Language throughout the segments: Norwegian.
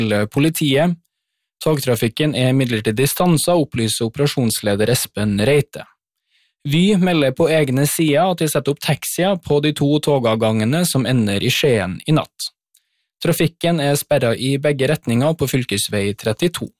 Politiet. Togtrafikken midlertidig stanset, opplyser operasjonsleder Espen Reite. Vy melder på egne sider at de setter opp taxier på de 2 togavgangene som ender i Skien i natt. Trafikken sperret i begge retninger på fylkesvei 32.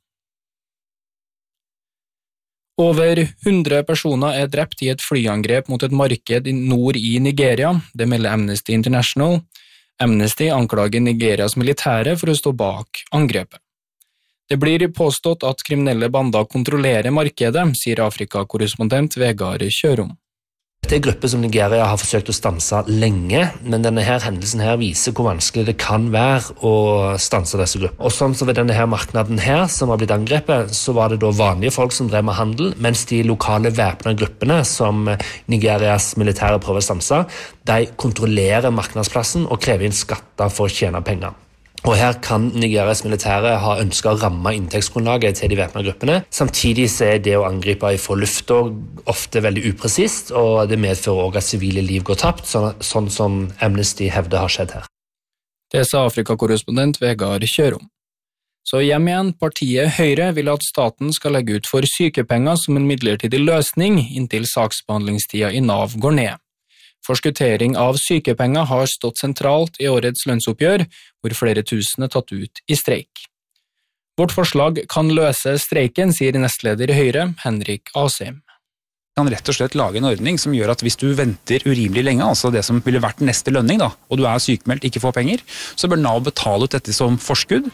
Over 100 personer drept i et flyangrep mot et marked nord i Nigeria, det melder Amnesty International. Amnesty anklager Nigerias militære for å stå bak angrepet. Det blir påstått at kriminelle bander kontrollerer markedet, sier Afrika-korrespondent Vegard Kjørom. Det grupper som Nigeria har forsøkt å stanse lenge, men denne hendelsen viser hvor vanskelig det kan være å stanse disse gruppene. Og sånn som ved denne marknaden som har blitt angrepet, så var det da vanlige folk som drev med handel, mens de lokale væpnede gruppene som Nigerias militære prøver å stanse, de kontrollerer marknadsplassen og krever inn skatter for å tjene penger. Og her kan Nigerias militære ha ønsket å ramme inntektsgrunnlaget til de væpnede gruppene. Samtidig så det å angripe fra lufta ofte veldig upresist, og det medfører også at sivile liv går tapt, sånn som Amnesty hevder har skjedd her. Det sa Afrika-korrespondent Vegard Kjørom. Så hjem igjen, partiet Høyre vil at staten skal legge ut for sykepenger som en midlertidig løsning inntil saksbehandlingstida i Nav går ned. Forskuttering av sykepenger har stått sentralt i årets lønnsoppgjør, hvor flere tusen tatt ut i streik. Vårt forslag kan løse streiken, sier nestleder i Høyre, Henrik Asheim. Kan rett og slett lage en ordning som gjør at hvis du venter urimelig lenge, altså det som ville vært neste lønning, og du sykemeldt, ikke får penger, så bør Nav betale ut dette som forskudd.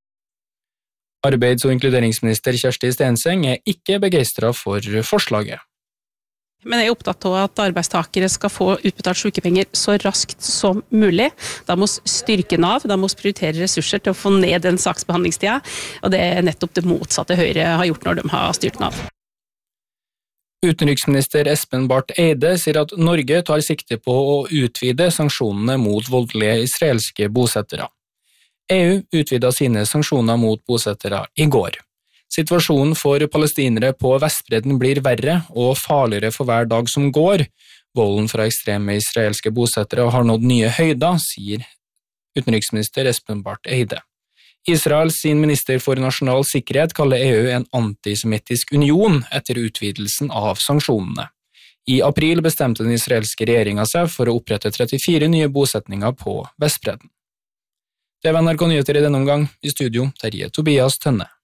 Arbeids- og inkluderingsminister Kjersti Stenseng ikke begeistret for forslaget. Men jeg opptatt av at arbeidstakere skal få utbetalt sykepenger så raskt som mulig. Da må styrke Nav, da må prioritere ressurser til å få ned den saksbehandlingstida, og det nettopp det motsatte Høyre har gjort når de har styrt Nav. Utenriksminister Espen Barth Eide sier at Norge tar sikte på å utvide sanksjonene mot voldelige israelske bosettere. EU utvidet sine sanksjoner mot bosettere i går. Situasjonen for palestinere på Vestbredden blir verre og farligere for hver dag som går. Volden fra ekstreme israelske bosettere har nådd nye høyder, sier utenriksminister Espen Barth Eide. Israels sin minister for nasjonal sikkerhet kaller EU en antisemittisk union etter utvidelsen av sanksjonene. I april bestemte den israelske regjeringen seg for å opprette 34 nye bosetninger på Vestbredden. Det var NRK Nyheter i denne omgang. I studio, Terje Tobias Tønne.